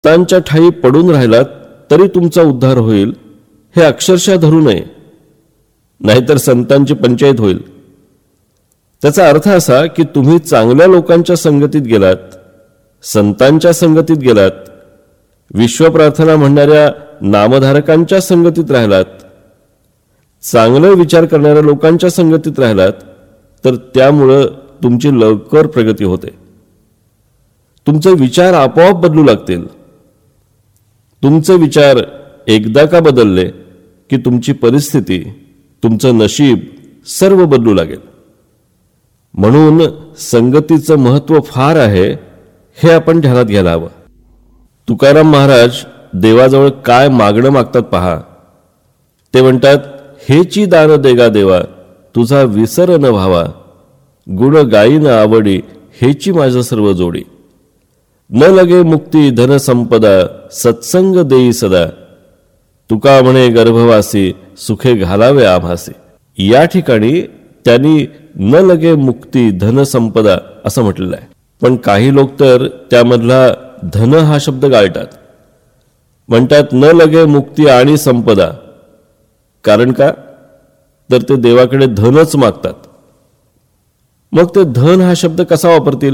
संतांच्या ठाई पडून राहिलात तरी तुमचा उद्धार होईल हे अक्षरशः धरू नये, नाहीतर संतांची पंचायत होईल. त्याचा अर्थ असा की तुम्ही चांगल्या लोकांच्या संगतीत गेलात, संतांच्या संगतीत गेलात, विश्वप्रार्थना म्हणणाऱ्या नामधारकांच्या संगतीत राहिलात, चांगले विचार करणाऱ्या लोकांच्या संगतीत राहिलात, तर त्यामुळं तुमची लवकर प्रगती होते. तुमचे विचार आपोआप बदलू लागतील. तुमचे विचार एकदा का बदलले की तुमची परिस्थिती, तुमचं नशीब सर्व बदलू लागेल. म्हणून संगतीचं महत्व फार आहे हे आपण ध्यानात घ्यायला हवं. तुकाराम महाराज देवाजवळ काय मागणं मागतात पहा. ते म्हणतात, हेची दान देगा देवा, तुझा विसर न व्हावा, गुण गायीन आवडी, हेची माझं सर्व जोडी. न लगे मुक्ती धन संपदा, सत्संग देई सदा, तुका म्हणे गर्भवासी, सुखे घालावे आभासी. या ठिकाणी त्यांनी न लगे मुक्ती धन संपदा असं म्हटलेलं आहे. पण काही लोक तर त्यामधला धन हा शब्द गाळतात. म्हणतात न लगे मुक्ती आणि संपदा. कारण का? तर ते देवाकडे धनच मागतात. मग ते धन हा शब्द कसा वापरतील?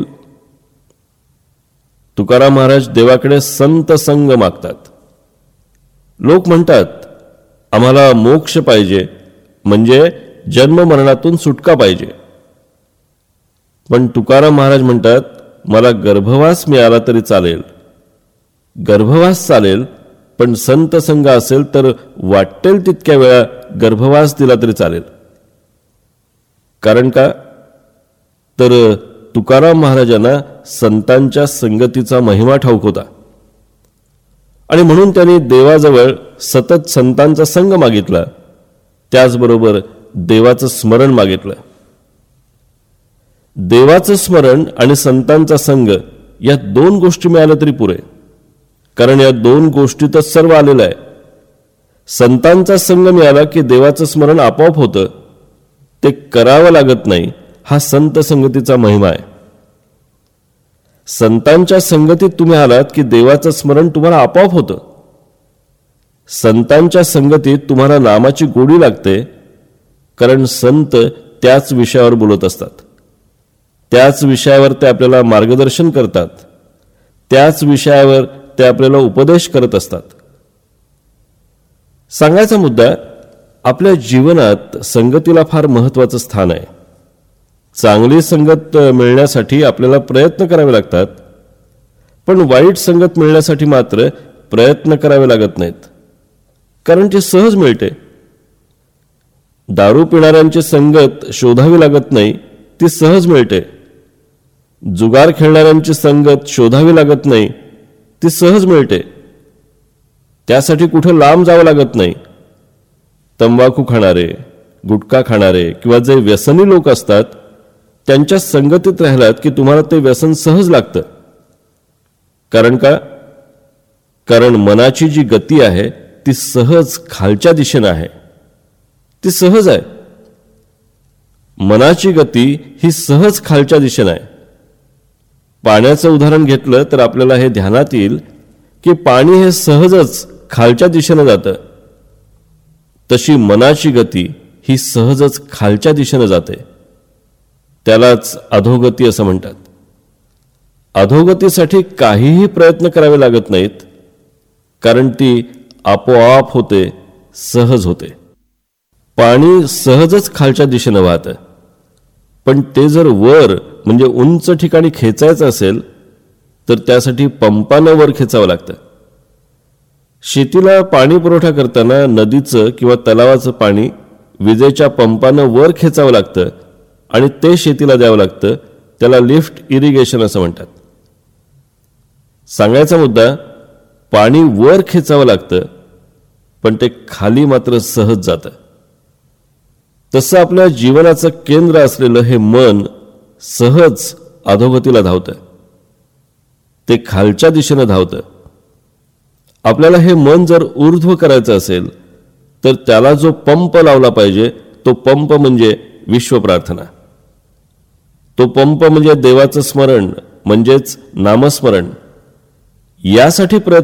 तुकाराम महाराज देवाकडे संत संग मागतात. लोक म्हणतात आम्हाला मोक्ष पाहिजे, म्हणजे जन्म मरणातून सुटका पाहिजे. पण तुकाराम महाराज म्हणतात मला गर्भवास मिळाला तरी चालेल. गर्भवास चालेल, पण संत संग असेल तर वाटेल तितक्या वेळा गर्भवास दिला तरी चालेल. कारण का? तर तुकाराम महाराजांना संतांच्या संगतीचा महिमा ठाऊक होता आणि म्हणून त्यांनी देवाजवळ सतत संतांचा संग मागितला, त्याचबरोबर देवाचं स्मरण मागितलं. देवाचं स्मरण आणि संतांचा संग या दोन गोष्टी मिळाल्या तरी पुरे, कारण या दोन गोष्टीतच सर्व आलेलं आहे. संतांचा संग मिळाला की देवाचं स्मरण आपोआप होतं. ते करावं लागत नाही. हा संत संगतीचा महिमा आहे. संतांच्या संगतीत तुम्ही आलात की देवाचं स्मरण तुम्हाला आपोआप होतं. संतांच्या संगतीत तुम्हाला नामाची गोडी लागते, कारण संत त्याच विषयावर बोलत असतात. त्याच विषयावर ते आपल्याला मार्गदर्शन करतात. त्याच विषयावर ते आपल्याला उपदेश करत असतात. सांगायचा मुद्दा, आपल्या जीवनात संगतीला फार महत्वाचं स्थान आहे. चांगली संगत मिळण्यासाठी आपल्याला प्रयत्न करावे लागतात, पण वाईट संगत मिळण्यासाठी मात्र प्रयत्न करावे लागत नाहीत, कारण ती सहज मिळते. दारू पिणाऱ्यांची संगत शोधावी लागत नाही, ती सहज मिळते. जुगार खेळणाऱ्यांची संगत शोधावी लागत नाही, ती सहज मिळते. त्यासाठी कुठं लांब जावं लागत नाही. तंबाखू खाणारे, गुटखा खाणारे किंवा जे व्यसनी लोक असतात त्यांच्या संगतीत राहिलात की तुम्हाला ते व्यसन सहज लागतं. कारण का? कारण मनाची जी गती आहे ती सहज खालच्या दिशेनं आहे. ती सहज आहे. मनाची गती ही सहज खालच्या दिशेनं आहे. पाण्याचं उदाहरण घेतलं तर आपल्याला हे ध्यानात येईल की पाणी हे सहजच खालच्या दिशेनं जातं. तशी मनाची गती ही सहजच खालच्या दिशेनं जाते. त्यालाच अधोगती असं म्हणतात. अधोगतीसाठी काहीही प्रयत्न करावे लागत नाहीत, कारण ती आपोआप होते, सहज होते. पाणी सहजच खालच्या दिशेनं वाहतं. पण ते जर वर म्हणजे उंच ठिकाणी खेचायचं असेल तर त्यासाठी पंपानं वर खेचावं लागतं. शेतीला पाणी पुरवठा करताना नदीचं किंवा तलावाचं पाणी विजेच्या पंपानं वर खेचावं लागतं आणि ते शेतीला द्यावं लागतं. त्याला लिफ्ट इरिगेशन असं म्हणतात. सांगायचा मुद्दा, पाणी वर खेचावं लागतं पण ते खाली मात्र सहज जातं. तसं आपल्या जीवनाचं केंद्र असलेलं हे मन सहज अधोगतीला धावतं. ते खालच्या दिशेनं धावतं. आपल्याला हे मन जर ऊर्ध्व करायचं असेल तर त्याला जो पंप लावला पाहिजे तो पंप म्हणजे विश्वप्रार्थना. तो पंप म्हणजे देवाचं स्मरण, म्हणजेच नामस्मरण. यासाठी प्रयत्न